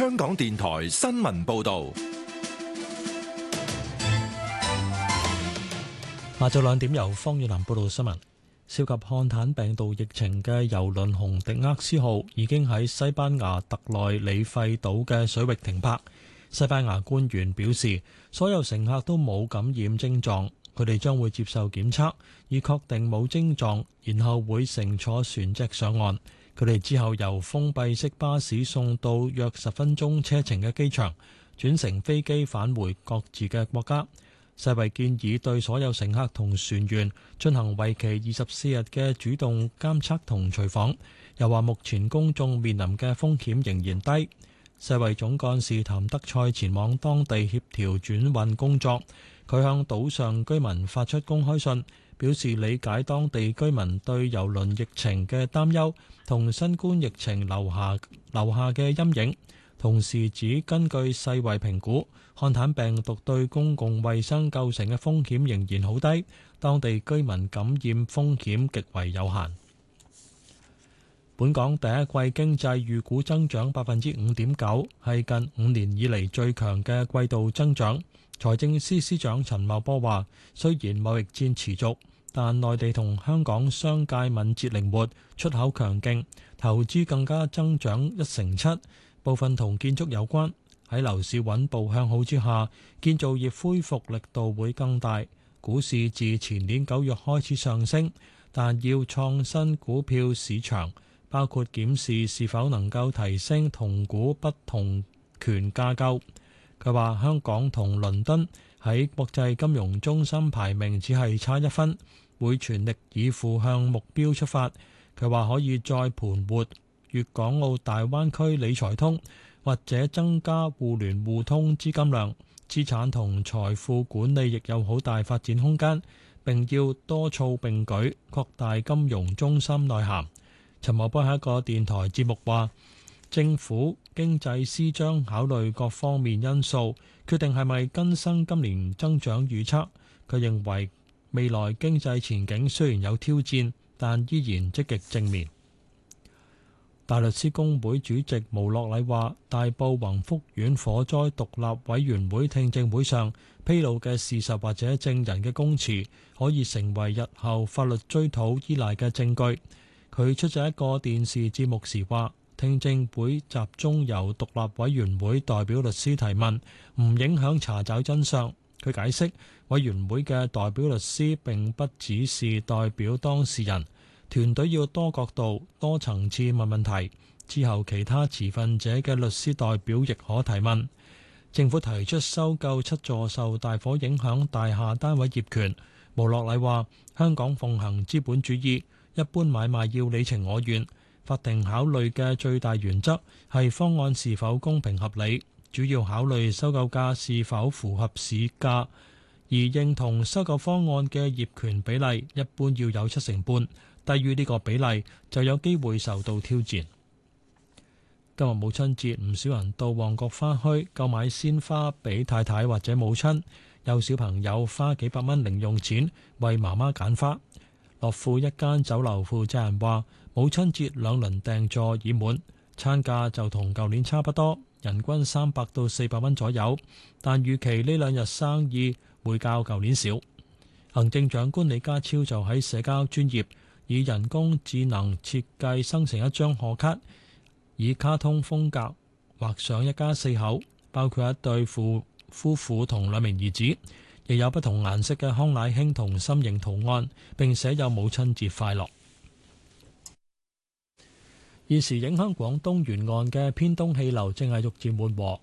香港電台新聞報道。 下晝2點由方遠南報道新聞。涉及漢坦病毒疫情嘅郵輪紅迪厄斯號已經喺西班牙特內里費島嘅水域停泊。西班牙官員表示，所有乘客都冇感染症狀，佢哋將會接受檢測，以確定冇症狀，然後會乘坐船隻上岸。佢哋之後由封閉式巴士送到約10分鐘車程嘅機場，轉乘飛機返回各自嘅國家。世衛建議對所有乘客同船員進行為期24日嘅主動監測同隨訪，又話目前公眾面臨嘅風險仍然低。世衛總幹事譚德塞前往當地協調轉運工作，佢向島上居民發出公開信，表示理解當地居民對郵輪疫情嘅擔憂同新冠疫情留下嘅陰影，同時指根據世衛評估，漢坦病毒對公共衛生構成嘅風險仍然好低，當地居民感染風險極為有限。本港第一季經濟預估增長5.9%，係近5年以嚟最強嘅季度增長。財政司司長陳茂波話，雖然貿易戰持續，但內地同香港商界敏捷靈活，出口強勁，投資更加增長1.7%，部分同建築有關。喺樓市穩步向好之下，建造業恢復力度會更大。股市自前年9月開始上升，但要創新股票市場，包括檢視是否能夠提升同股不同權架構。佢話香港同倫敦喺國際金融中心排名只係差1分，會全力以赴向目標出發。佢話可以再盤活粵港澳大灣區理財通，或者增加互聯互通資金量，資產同財富管理亦有好大發展空間，並要多措並舉，擴大金融中心內涵。陳茂波喺一個電台節目話，政府經濟司將考慮各方面因素，決定係咪更新今年增長預測。佢認為未來經濟前景雖然有挑戰，但依然積極正面。大律師公會主席毛樂禮話，大埔宏福苑火災獨立委員會聽證會上披露嘅事實或者證人嘅供詞，可以成為日後法律追討依賴嘅證據。佢出席一個電視節目時話，聽證會集中由獨立委員會代表律師提問，唔影響查找真相。佢解釋，委員會嘅代表律師並不只是代表當事人，團隊要多角度、多層次問問題，之後其他持份者嘅律師代表亦可提問。政府提出收購7座受大火影響大廈單位業權，毛樂禮話，香港奉行資本主義，一般買賣要你情我願，法庭考慮嘅最大原則係方案是否公平合理，主要考慮收購價是否符合市價，而認同收購方案嘅業權比例一般要有7成半，低於呢個比例就有機會受到挑戰。今日母親節，唔少人到旺角花墟購買鮮花俾太太或者母親，有小朋友花幾百蚊零用錢為媽媽揀花。樂富一間酒樓負責人話，母親節2輪訂座已滿，餐價就同舊年差不多，人均300到400蚊左右，但預期呢2日生意會較舊年少。行政長官李家超就喺社交專頁以人工智能設計生成一張賀卡，以卡通風格畫上一家4口，包括一對夫婦同2名兒子，亦有不同顏色嘅康乃馨同心形圖案，並寫有母親節快樂。現時影響廣東沿岸嘅偏東氣流正係逐漸緩和，